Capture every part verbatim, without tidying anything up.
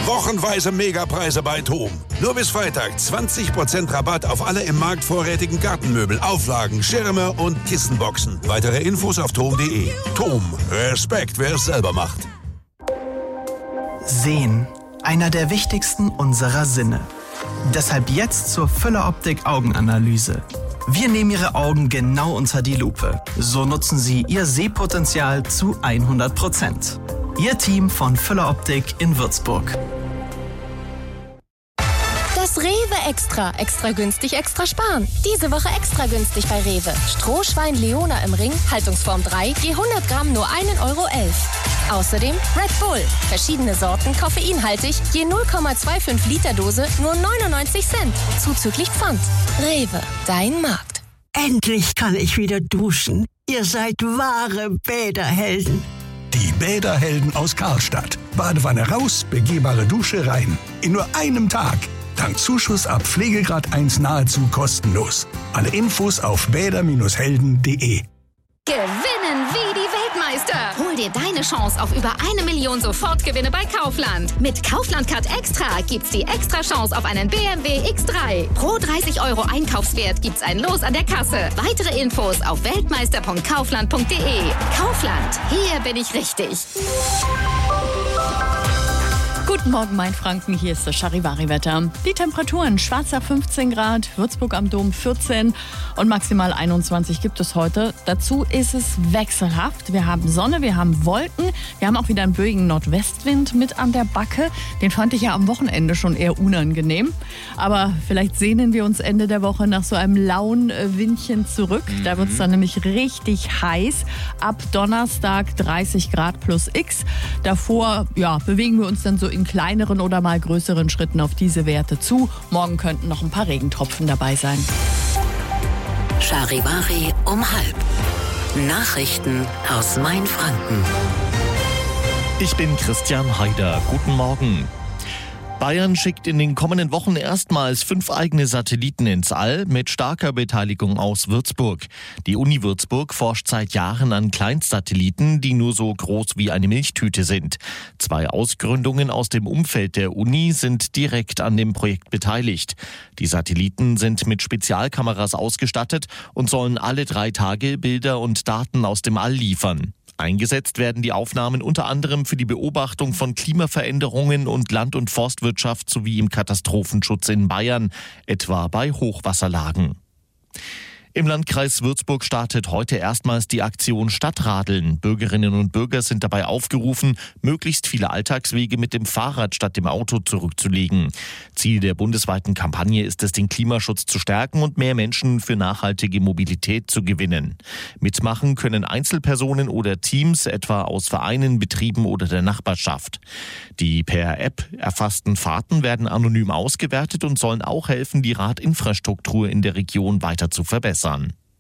Wochenweise Megapreise bei TOM. Nur bis Freitag zwanzig Prozent Rabatt auf alle im Markt vorrätigen Gartenmöbel, Auflagen, Schirme und Kissenboxen. Weitere Infos auf tom punkt de. TOM. Respekt, wer es selber macht. Sehen. Einer der wichtigsten unserer Sinne. Deshalb jetzt zur Fülle-Optik Augenanalyse. Wir nehmen Ihre Augen genau unter die Lupe. So nutzen Sie Ihr Sehpotenzial zu hundert Prozent. Ihr Team von Fülle-Optik in Würzburg. Das Rewe Extra. Extra günstig, extra sparen. Diese Woche extra günstig bei Rewe. Strohschwein Leona im Ring, Haltungsform drei, je hundert Gramm nur ein Euro elf. Außerdem Red Bull. Verschiedene Sorten, koffeinhaltig, je null Komma fünfundzwanzig Liter Dose, nur neunundneunzig Cent. Zuzüglich Pfand. Rewe, dein Markt. Endlich kann ich wieder duschen. Ihr seid wahre Bäderhelden. Die Bäderhelden aus Karlstadt. Badewanne raus, begehbare Dusche rein. In nur einem Tag. Dank Zuschuss ab Pflegegrad eins nahezu kostenlos. Alle Infos auf bäder Bindestrich helden punkt de. Gewinnen wie die Weltmeister. Hol dir deine Chance auf über eine Million Sofortgewinne bei Kaufland. Mit Kaufland Card Extra gibt's die extra Chance auf einen B M W X drei. Pro dreißig Euro Einkaufswert gibt's ein Los an der Kasse. Weitere Infos auf weltmeister punkt kaufland punkt de. Kaufland, hier bin ich richtig. Guten Morgen, Mainfranken, hier ist das Charivari-Wetter. Die Temperaturen, Schwarzer fünfzehn Grad, Würzburg am Dom vierzehn und maximal einundzwanzig gibt es heute. Dazu ist es wechselhaft. Wir haben Sonne, wir haben Wolken, wir haben auch wieder einen böigen Nordwestwind mit an der Backe. Den fand ich ja am Wochenende schon eher unangenehm. Aber vielleicht sehnen wir uns Ende der Woche nach so einem lauen Windchen zurück. Mhm. Da wird es dann nämlich richtig heiß. Ab Donnerstag dreißig Grad plus X. Davor ja, bewegen wir uns dann so in kleineren oder mal größeren Schritten auf diese Werte zu. Morgen könnten noch ein paar Regentropfen dabei sein. Charivari um halb. Nachrichten aus Mainfranken. Ich bin Christian Haider. Guten Morgen. Bayern schickt in den kommenden Wochen erstmals fünf eigene Satelliten ins All mit starker Beteiligung aus Würzburg. Die Uni Würzburg forscht seit Jahren an Kleinstsatelliten, die nur so groß wie eine Milchtüte sind. Zwei Ausgründungen aus dem Umfeld der Uni sind direkt an dem Projekt beteiligt. Die Satelliten sind mit Spezialkameras ausgestattet und sollen alle drei Tage Bilder und Daten aus dem All liefern. Eingesetzt werden die Aufnahmen unter anderem für die Beobachtung von Klimaveränderungen und Land- und Forstwirtschaft sowie im Katastrophenschutz in Bayern, etwa bei Hochwasserlagen. Im Landkreis Würzburg startet heute erstmals die Aktion Stadtradeln. Bürgerinnen und Bürger sind dabei aufgerufen, möglichst viele Alltagswege mit dem Fahrrad statt dem Auto zurückzulegen. Ziel der bundesweiten Kampagne ist es, den Klimaschutz zu stärken und mehr Menschen für nachhaltige Mobilität zu gewinnen. Mitmachen können Einzelpersonen oder Teams, etwa aus Vereinen, Betrieben oder der Nachbarschaft. Die per App erfassten Fahrten werden anonym ausgewertet und sollen auch helfen, die Radinfrastruktur in der Region weiter zu verbessern.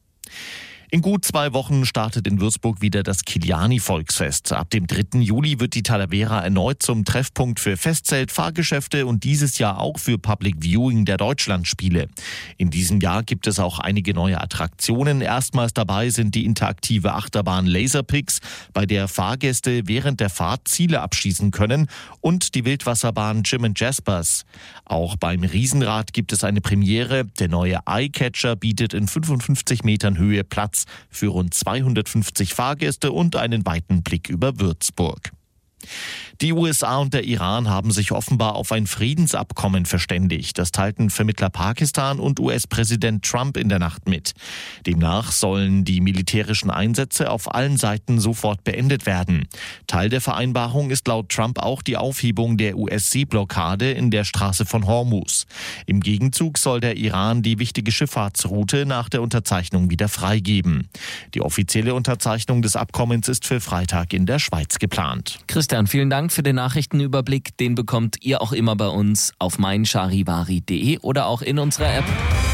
In gut zwei Wochen startet in Würzburg wieder das Kiliani-Volksfest. Ab dem dritten Juli wird die Talavera erneut zum Treffpunkt für Festzelt, Fahrgeschäfte und dieses Jahr auch für Public Viewing der Deutschlandspiele. In diesem Jahr gibt es auch einige neue Attraktionen. Erstmals dabei sind die interaktive Achterbahn Laserpix, bei der Fahrgäste während der Fahrt Ziele abschießen können, und die Wildwasserbahn Jim and Jaspers. Auch beim Riesenrad gibt es eine Premiere. Der neue Eyecatcher bietet in fünfundfünfzig Metern Höhe Platz für rund zweihundertfünfzig Fahrgäste und einen weiten Blick über Würzburg. Die U S A und der Iran haben sich offenbar auf ein Friedensabkommen verständigt. Das teilten Vermittler Pakistan und U S-Präsident Trump in der Nacht mit. Demnach sollen die militärischen Einsätze auf allen Seiten sofort beendet werden. Teil der Vereinbarung ist laut Trump auch die Aufhebung der U S-Seeblockade in der Straße von Hormuz. Im Gegenzug soll der Iran die wichtige Schifffahrtsroute nach der Unterzeichnung wieder freigeben. Die offizielle Unterzeichnung des Abkommens ist für Freitag in der Schweiz geplant. Christian, vielen Dank für den Nachrichtenüberblick. Den bekommt ihr auch immer bei uns auf mein charivari punkt de oder auch in unserer App.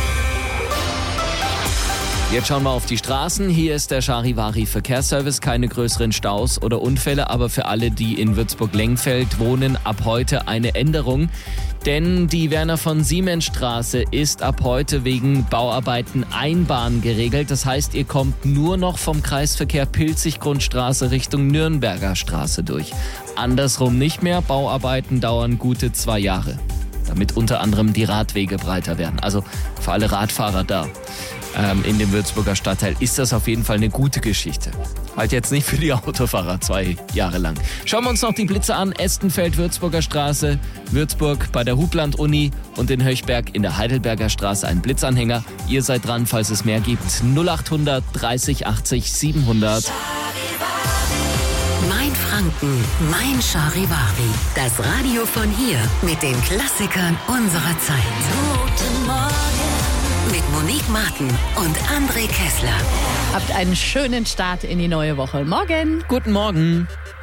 Jetzt schauen wir auf die Straßen. Hier ist der Charivari Verkehrsservice. Keine größeren Staus oder Unfälle, aber für alle, die in Würzburg-Lengfeld wohnen, ab heute eine Änderung. Denn die Werner-von-Siemens-Straße ist ab heute wegen Bauarbeiten Einbahn geregelt. Das heißt, ihr kommt nur noch vom Kreisverkehr Pilzig-Grundstraße Richtung Nürnberger Straße durch. andersrum nicht mehr. Bauarbeiten dauern gute zwei Jahre, damit unter anderem die Radwege breiter werden. Also für alle Radfahrer da ähm, in dem Würzburger Stadtteil ist das auf jeden Fall eine gute Geschichte. Halt jetzt nicht für die Autofahrer zwei Jahre lang. Schauen wir uns noch die Blitze an. Estenfeld, Würzburger Straße, Würzburg bei der Hubland-Uni und in Höchberg in der Heidelberger Straße ein Blitzanhänger. Ihr seid dran, falls es mehr gibt. null acht hundert dreißig achtzig siebenhundert. Mein Franken, mein Charivari. Das Radio von hier mit den Klassikern unserer Zeit. Guten Morgen. Mit Monique Martin und André Kessler. Habt einen schönen Start in die neue Woche. Morgen. Guten Morgen.